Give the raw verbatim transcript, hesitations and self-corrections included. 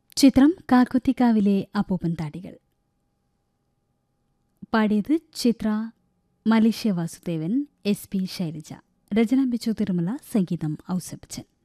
ചിത്രം കാക്കുത്തിക്കാവിലെ അപ്പൂപ്പൻ താടികൾ. പാടിയത് ചിത്ര, Malaysia Vasudevan, S P Shailaja. രചന ബിച്ചു തിരുമല, സംഗീതം ഔസേപ്പച്ചൻ.